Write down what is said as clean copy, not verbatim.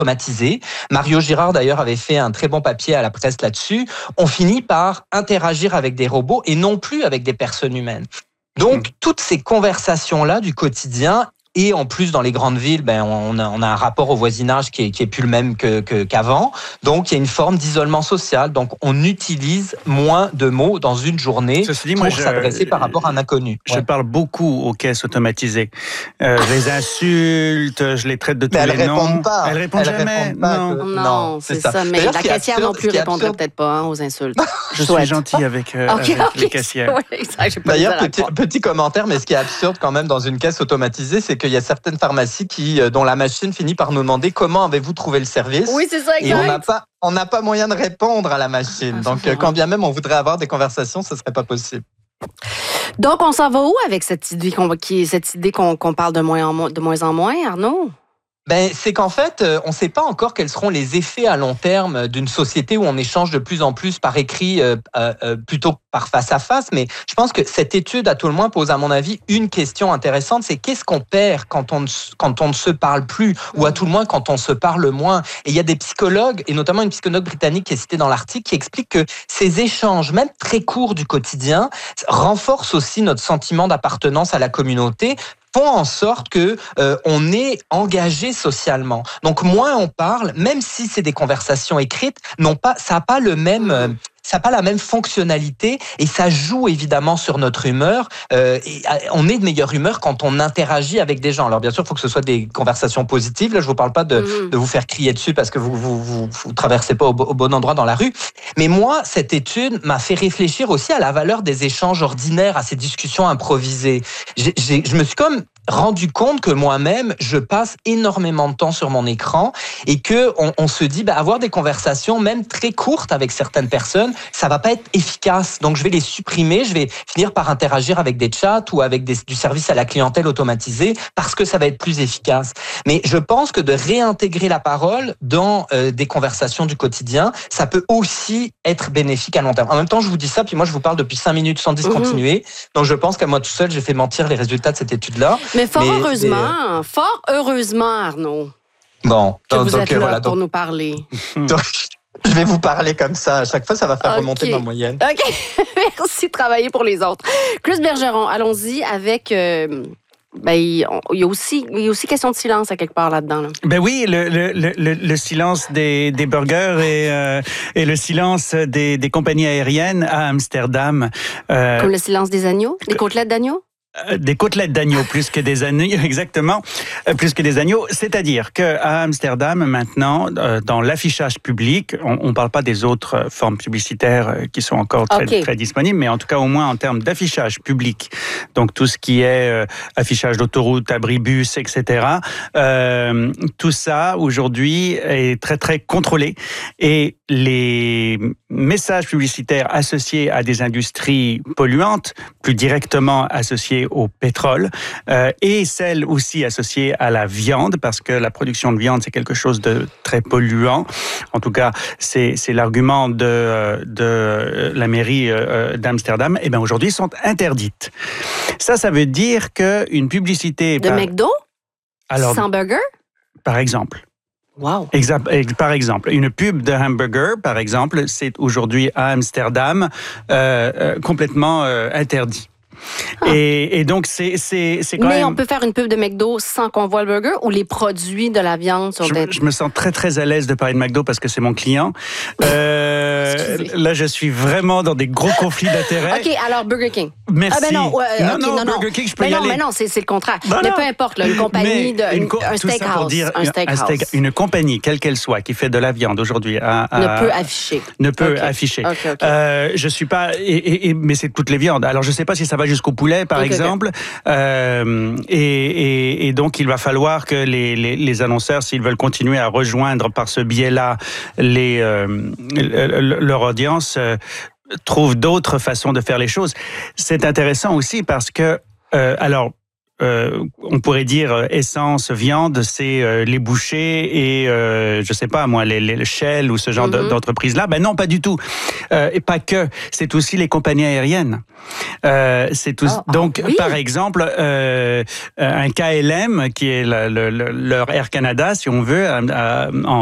automatisés. Mario Girard, d'ailleurs, avait fait un très bon papier à la presse là-dessus. On finit par interagir avec des robots et non plus avec des personnes humaines. Donc, toutes ces conversations-là du quotidien, et en plus, dans les grandes villes, on a un rapport au voisinage qui est plus le même qu'avant. Donc, il y a une forme d'isolement social. Donc, on utilise moins de mots dans une journée pour s'adresser par rapport à un inconnu. Je parle beaucoup aux caisses automatisées. Je les insulte, je les traite de tous les noms. Elles répondent jamais. Non, c'est ça. Mais la caissière non plus répondrait peut-être pas aux insultes. Je suis gentil avec les caissières. Oui, exact. D'ailleurs, petit commentaire, mais ce qui est absurde quand même dans une caisse automatisée, c'est qu'il y a certaines pharmacies dont la machine finit par nous demander comment avez-vous trouvé le service. Oui, c'est ça, exact. Et on n'a pas moyen de répondre à la machine. Donc, quand bien même on voudrait avoir des conversations, ce serait pas possible. Donc, on s'en va où avec cette idée qu'on parle de moins en moins, Arnaud? C'est qu'en fait, on ne sait pas encore quels seront les effets à long terme d'une société où on échange de plus en plus par écrit plutôt que par face à face. Mais je pense que cette étude, à tout le moins, pose à mon avis une question intéressante, c'est qu'est-ce qu'on perd quand on ne se parle plus, ou à tout le moins quand on se parle moins. Et il y a des psychologues, et notamment une psychologue britannique qui est citée dans l'article, qui explique que ces échanges, même très courts du quotidien, renforcent aussi notre sentiment d'appartenance à la communauté, font en sorte que on est engagé socialement. Donc moins on parle, même si c'est des conversations écrites, ça n'a pas le même ça n'a pas la même fonctionnalité et ça joue évidemment sur notre humeur. Et on est de meilleure humeur quand on interagit avec des gens. Alors bien sûr, il faut que ce soit des conversations positives. Là, je vous parle pas de vous faire crier dessus parce que vous traversez pas au bon endroit dans la rue. Mais moi, cette étude m'a fait réfléchir aussi à la valeur des échanges ordinaires, à ces discussions improvisées. Je me suis comme rendu compte que moi-même, je passe énormément de temps sur mon écran et que on se dit, avoir des conversations, même très courtes avec certaines personnes, ça va pas être efficace. Donc, je vais les supprimer, je vais finir par interagir avec des chats ou avec du service à la clientèle automatisé parce que ça va être plus efficace. Mais je pense que de réintégrer la parole dans des conversations du quotidien, ça peut aussi être bénéfique à long terme. En même temps, je vous dis ça, puis moi, je vous parle depuis 5 minutes sans discontinuer. Donc, je pense qu'à moi tout seul, j'ai fait mentir les résultats de cette étude-là. Mais fort heureusement, Arnaud. Bon, que vous êtes là pour nous parler. Donc, je vais vous parler comme ça. À chaque fois, ça va faire remonter ma moyenne. OK. Merci de travailler pour les autres. Chris Bergeron, allons-y avec... il y a aussi question de silence à quelque part là-dedans. Là. Oui, le silence des burgers et le silence des compagnies aériennes à Amsterdam. Comme le silence des agneaux, des côtelettes d'agneau? Des côtelettes d'agneau plus que des agneaux, exactement, plus que des agneaux. C'est-à-dire qu'à Amsterdam, maintenant, dans l'affichage public, on ne parle pas des autres formes publicitaires qui sont encore très disponibles, mais en tout cas, au moins en termes d'affichage public, donc tout ce qui est affichage d'autoroute, abribus, etc., tout ça, aujourd'hui, est très, très contrôlé. Et les messages publicitaires associés à des industries polluantes, plus directement associés au pétrole, et celles aussi associées à la viande, parce que la production de viande, c'est quelque chose de très polluant. En tout cas, c'est l'argument de la mairie d'Amsterdam. Et bien aujourd'hui, sont interdites. Ça veut dire qu'une publicité... De McDo? Alors, sans burger? Par exemple. Wow. Par exemple, une pub de hamburger, par exemple, c'est aujourd'hui à Amsterdam complètement interdit. Et donc, c'est quand même... Mais on peut faire une pub de McDo sans qu'on voit le burger ou les produits de la viande sur des... Je me sens très, très à l'aise de parler de McDo parce que c'est mon client. Là, je suis vraiment dans des gros conflits d'intérêts. OK, alors Burger King. Merci. Non, BurgerKing, je peux y aller. Mais non, c'est le contraire. Mais peu importe, là, une compagnie, un steakhouse. Une compagnie, quelle qu'elle soit, qui fait de la viande aujourd'hui... ne peut afficher. Ne peut afficher. Okay. Je suis pas... mais c'est toutes les viandes. Alors, je sais pas si ça va jusqu'au poulet, par exemple. Et donc, il va falloir que les annonceurs, s'ils veulent continuer à rejoindre par ce biais-là leur audience, trouvent d'autres façons de faire les choses. C'est intéressant aussi parce que, on pourrait dire essence, viande, c'est les bouchers et je sais pas moi les Shell ou ce genre d'entreprise-là. Ben non, pas du tout. Et pas que. C'est aussi les compagnies aériennes. Donc, oui. par exemple, un KLM qui est leur Air Canada, si on veut,